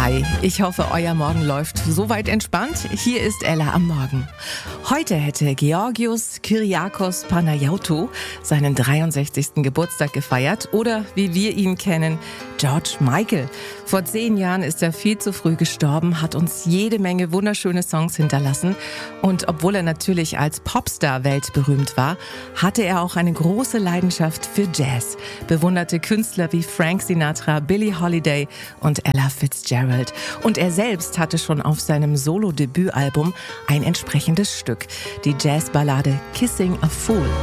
Hi, ich hoffe, euer Morgen läuft soweit entspannt. Hier ist Ella am Morgen. Heute hätte Georgios Kyriakos Panayiotou seinen 63. Geburtstag gefeiert oder, wie wir ihn kennen, George Michael. Vor 10 Jahren ist er viel zu früh gestorben, hat uns jede Menge wunderschöne Songs hinterlassen. Und obwohl er natürlich als Popstar weltberühmt war, hatte er auch eine große Leidenschaft für Jazz, bewunderte Künstler wie Frank Sinatra, Billie Holiday und Ella Fitzgerald. Und er selbst hatte schon auf seinem Solo-Debütalbum ein entsprechendes Stück, die Jazzballade Kissing a Fool.